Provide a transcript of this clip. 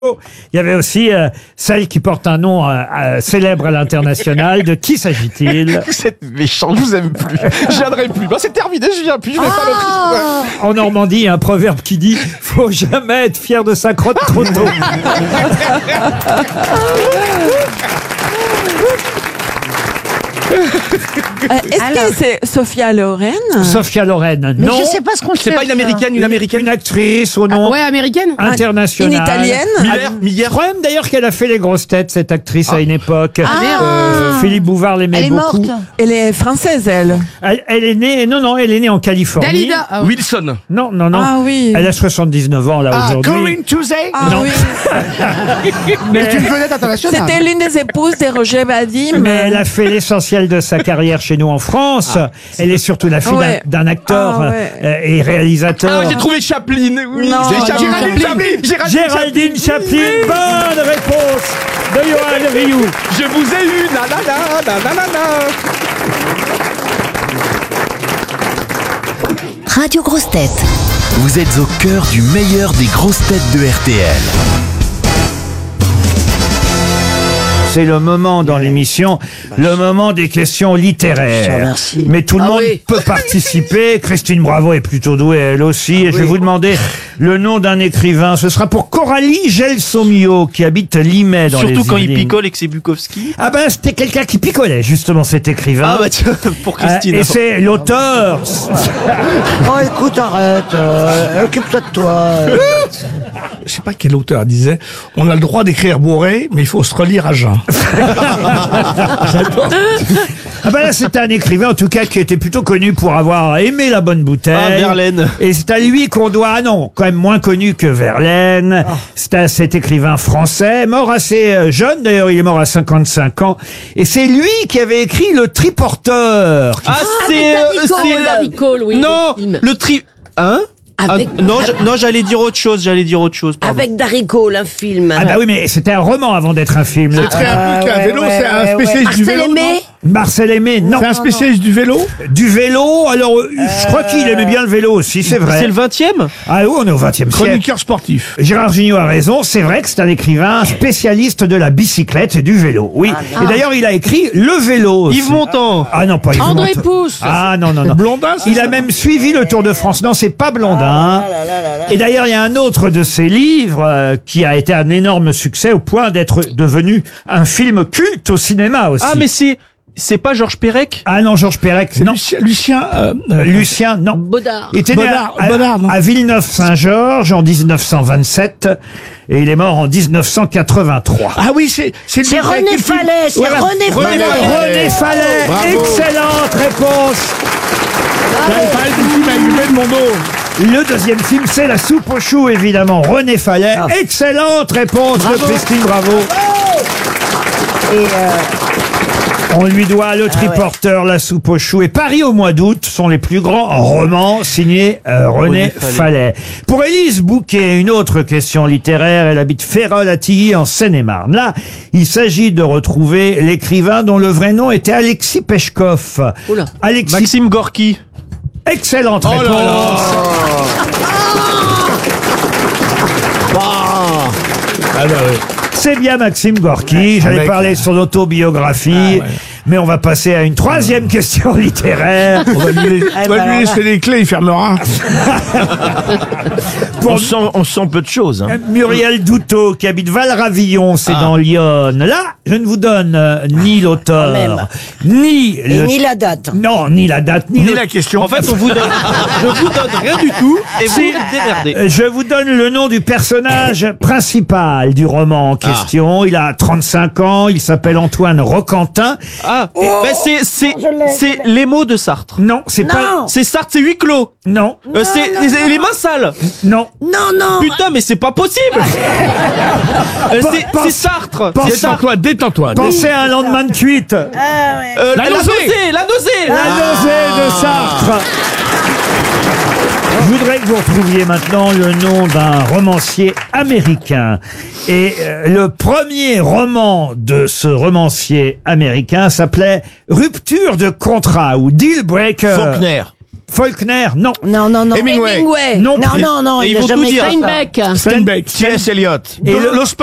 Il y avait aussi celle qui porte un nom célèbre à l'international. De qui s'agit-il? Vous êtes méchant, je vous aime plus. Je viendrai plus. Ben, c'est terminé, je viens plus. Je vais pas le... En Normandie, il y a un proverbe qui dit « Faut jamais être fier de sa crotte trop tôt ». Est-ce que c'est Sophia Loren? Sophia Loren, Mais non. je sais pas ce qu'on C'est cherche. pas une américaine, une américaine. Une actrice au nom Ouais, américaine. international. Une italienne? Je crois même d'ailleurs qu'elle a fait les grosses têtes, cette actrice, à une époque. Ah. Philippe Bouvard l'aimait Elle est beaucoup. morte. Elle est française, elle. Elle est née, non, elle est née en Californie. Dalida. Ah, oui. Wilson. Non. Ah oui. Elle a 79 ans, là, aujourd'hui. Tuesday. Ah Non. oui. C'est une vedette internationale. C'était l'une des épouses de Roger Vadim. Mais elle a fait l'essentiel de sa carrière chez nous en France. Elle est surtout la fille Ouais. d'un acteur Ah ouais. et réalisateur. Ah, j'ai trouvé Chaplin. Oui, Non, c'est Géraldine non. Chaplin. Géraldine Chaplin. Bonne réponse de Johan Rioux. Je vous ai eu. Na. Radio Grosses Têtes. Vous êtes au cœur du meilleur des grosses têtes de RTL. C'est le moment dans l'émission, le moment des questions littéraires. Merci. Mais tout le monde oui. peut participer. Christine Bravo est plutôt douée, elle aussi. Et je vais vous demander le nom d'un écrivain. Ce sera pour Coralie Gelsomio, qui habite Limay dans les Surtout quand il Yvelines. picole et que c'est Bukowski. Ah ben, c'était quelqu'un qui picolait, justement, cet écrivain. Ah bah tiens, pour Christine. Et c'est l'auteur. Oh, écoute, arrête. Occupe-toi de toi. Je sais pas quel auteur disait, on a le droit d'écrire bourré, mais il faut se relire à jeun. Ah ben là, c'est un écrivain, en tout cas, qui était plutôt connu pour avoir aimé la bonne bouteille. Ah, Verlaine. Et c'est à lui qu'on doit, ah non, quand même moins connu que Verlaine. C'est à cet écrivain français, mort assez jeune, d'ailleurs, il est mort à 55 ans. Et c'est lui qui avait écrit Le Triporteur. Ah, Darry Cole, oui. Non, le film. le tri... Hein? Avec- Non, j'allais dire autre chose, pardon. Avec Darry Cole, un film. Ah bah oui, mais c'était un roman avant d'être un film. C'est très un truc, un vélo, c'est un spécialiste du Marcel vélo. Aimé. Marcel Aimé, non. C'est un spécialiste du vélo. Du vélo, alors je crois qu'il aimait bien le vélo aussi, c'est vrai. C'est le 20e? Ah oui, on est au 20e siècle. Chroniqueur sportif. Gérard Jugnot a raison, c'est vrai que c'est un écrivain spécialiste de la bicyclette et du vélo. Oui. Et d'ailleurs, il a écrit Le vélo aussi. Yves Montand. Ah non, pas Yves André Montand. Pousse. Ah non. Blondin, c'est Il ça a même suivi le Tour de France. Non, c'est pas Blondin. Et d'ailleurs, il y a un autre de ses livres qui a été un énorme succès au point d'être devenu un film culte au cinéma aussi. Ah, mais c'est pas Georges Perec? Ah non, Georges Perec, C'est non. Lucien, non. Bodard. Il était né Bodard, non. à Villeneuve-Saint-Georges en 1927 et il est mort en 1983. Ah oui, c'est C'est René Fallet. C'est Voilà. René Fallet. René Fallet, Bravo. excellente réponse. J'avais parlé du film avec Hubert Mondo. Le deuxième film, c'est La soupe aux choux, évidemment. René Fallet, excellente réponse de Christine Bravo. Et On lui doit Le Triporteur, La soupe aux choux et Paris au mois d'août sont les plus grands romans signés René Fallet. Pour Élise Bouquet, une autre question littéraire. Elle habite Férolles-Attilly en Seine-et-Marne. Là, il s'agit de retrouver l'écrivain dont le vrai nom était Alexis Peshkov. Oula. Alexis. Maxime Gorky. Excellente réponse. Ah bah oui. C'est bien Maxime Gorky. J'allais Avec- parler de son autobiographie. Mais on va passer à une troisième question littéraire. On va lui laisser les clés, il fermera. Pour On sent peu de choses. Hein. Muriel Douteau, qui habite Valravillon, c'est dans l'Yonne. Là, je ne vous donne ni l'auteur, ni le... Ni la date. Non, ni la date, ni Ni le... la question. En fait, je vous donne rien du tout et vous démerdez. Je vous donne le nom du personnage principal du roman en question. Il a 35 ans, il s'appelle Antoine Roquentin. Ah, ben c'est les mots de Sartre. Non, c'est pas... C'est Sartre, c'est huis clos. Non, C'est les mains sales. non. Non. Putain, mais c'est pas possible. C'est Sartre. Pense- C'est Sartre. Détends-toi. Pensez à un lendemain de cuite. La nausée. La nausée de Sartre. Je voudrais que vous retrouviez maintenant le nom d'un romancier américain. Et le premier roman de ce romancier américain s'appelait Rupture de contrat ou Deal Breaker. Faulkner, non. Non, non, non. Hemingway. Hemingway. Non Non, plus. non, non, Et il ils a vont jamais tout dire. fait ça. Steinbeck. Steinbeck. T.S. Eliot. Et le- Los